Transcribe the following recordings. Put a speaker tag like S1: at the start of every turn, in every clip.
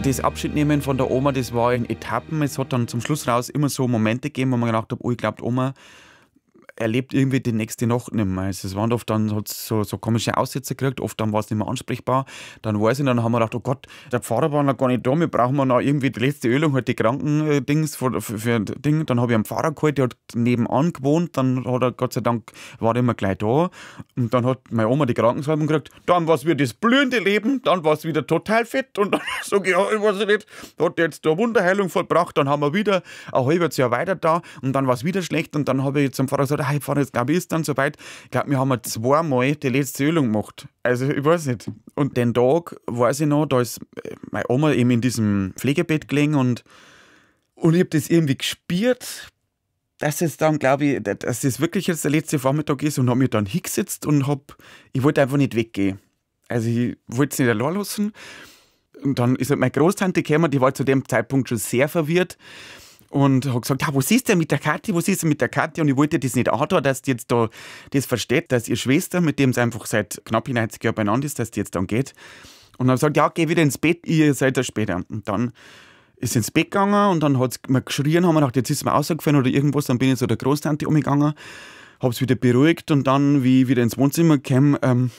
S1: Das Abschiednehmen von der Oma, das war in Etappen. Es hat dann zum Schluss raus immer so Momente gegeben, wo man gedacht hat, oh, ich glaube, Oma erlebt irgendwie die nächste Nacht nicht mehr. Also es waren oft dann hat so komische Aussätze gekriegt, oft dann war es nicht mehr ansprechbar. Dann weiß ich, dann haben wir gedacht, oh Gott, der Pfarrer war noch gar nicht da, wir brauchen noch irgendwie die letzte Ölung, halt die Krankendings für Ding. Dann habe ich einen Pfarrer geholt, der hat nebenan gewohnt, dann hat er, Gott sei Dank, war er immer gleich da. Und dann hat meine Oma die Krankensalbung gekriegt, dann war es wieder das blühende Leben, dann war es wieder total fit und dann sage ich, ja, ich weiß nicht, hat jetzt da Wunderheilung vollbracht, dann haben wir wieder ein halbes Jahr weiter da und dann war es wieder schlecht und dann habe ich zum Pfarrer gesagt, hey Pfarrer, jetzt glaube ich, ist dann soweit. Ich glaube, wir haben zweimal die letzte Ölung gemacht. Also ich weiß nicht. Und den Tag, weiß ich noch, da ist meine Oma eben in diesem Pflegebett gelegen und ich habe das irgendwie gespürt, dass es dann, glaube ich, dass es wirklich jetzt der letzte Vormittag ist und habe mich dann hingesetzt und ich wollte einfach nicht weggehen. Also ich wollte es nicht allein lassen. Und dann ist halt meine Großtante gekommen, die war zu dem Zeitpunkt schon sehr verwirrt. Und hat gesagt, wo siehst du mit der Kathi, wo siehst du mit der Kathi? Und ich wollte das nicht antun, dass die jetzt da das versteht, dass ihre Schwester, mit dem sie einfach seit knapp 90 Jahren beieinander ist, dass die jetzt dann geht. Und dann sagt, ja, geh wieder ins Bett, ihr seid da später. Und dann ist sie ins Bett gegangen und dann hat sie mir geschrien, haben wir gedacht, jetzt ist mir rausgefallen oder irgendwas. Dann bin ich zu der Großtante umgegangen, habe es wieder beruhigt und dann, wie ich wieder ins Wohnzimmer kam,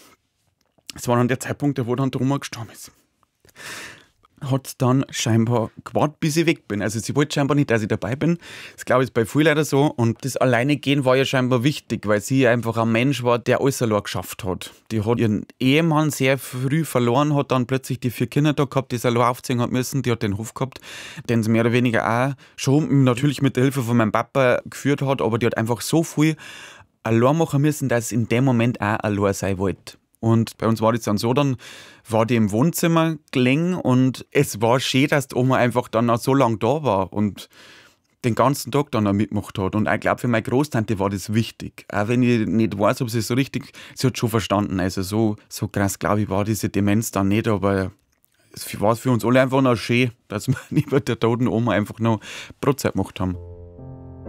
S1: es war dann der Zeitpunkt, wo dann die Oma gestorben ist. Hat dann scheinbar gewartet, bis ich weg bin. Also sie wollte scheinbar nicht, dass ich dabei bin. Das glaube ich ist bei vielen leider so. Und das Alleinegehen war ja scheinbar wichtig, weil sie einfach ein Mensch war, der alles allein geschafft hat. Die hat ihren Ehemann sehr früh verloren, hat dann plötzlich die 4 Kinder da gehabt, die sie allein aufziehen hat müssen. Die hat den Hof gehabt, den sie mehr oder weniger auch schon natürlich mit der Hilfe von meinem Papa geführt hat, aber die hat einfach so viel allein machen müssen, dass sie in dem Moment auch allein sein wollte. Und bei uns war das dann so, dann war die im Wohnzimmer gelegen und es war schön, dass die Oma einfach dann auch so lange da war und den ganzen Tag dann auch mitgemacht hat. Und ich glaube, für meine Großtante war das wichtig. Auch wenn ich nicht weiß, ob sie es so richtig, sie hat schon verstanden. Also so krass, glaube ich, war diese Demenz dann nicht, aber es war für uns alle einfach noch schön, dass wir neben der toten Oma einfach noch Brotzeit gemacht haben.